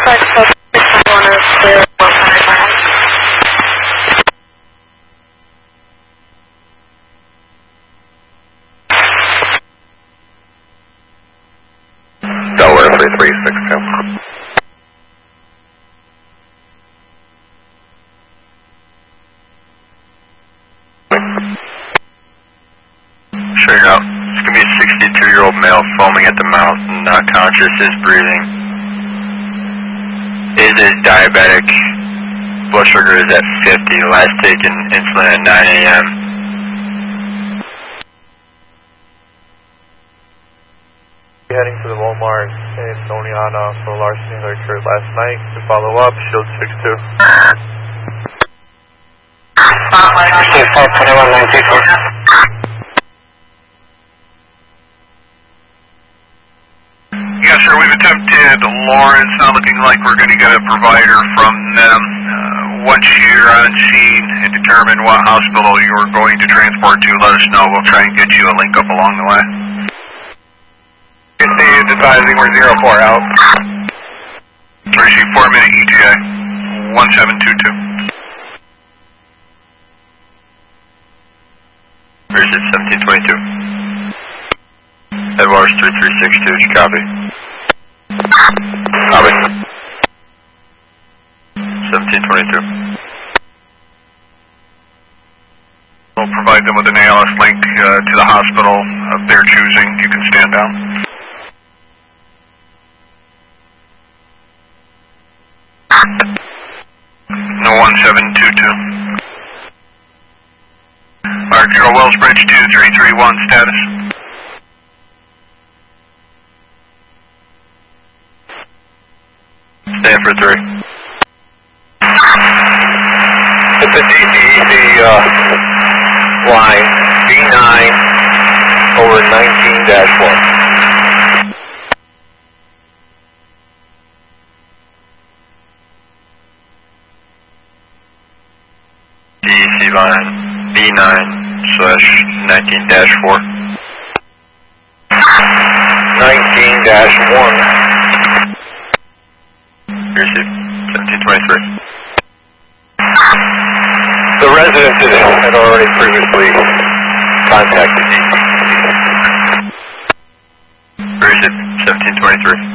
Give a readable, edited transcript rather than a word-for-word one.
Flex Focus 102, 155. Delaware 3362. Sure you're out. It's going to be a 62-year-old male foaming at the mouth, not conscious, is breathing. Is diabetic. Blood sugar is at 50. Last taken insulin at 9 a.m. Heading to the Walmart in Oneonta for larceny that occurred last night. To follow up, Shield 62. State 521-934. Yeah, sure. We've attempted Lawrence. Not looking like we're going to get a provider from them. Once you're on scene and determine what hospital you're going to transport to, let us know. We'll try and get you a link up along the way. Is advising we're 04 out. Receive 4-minute ETA, 1722. Receive 1722. Headwaters 3362, copy. Copy. 1722. We'll provide them with an ALS link to the hospital of their choosing. You can stand down. No 1722. Mark 0 Wellsbridge 2331 status. Stand for 3. It's a DCEC line B9 over 19-1. DEC line B9/19-4. 19-1. Receive 1723. The residents had already previously contacted DCEC. Receive 1723.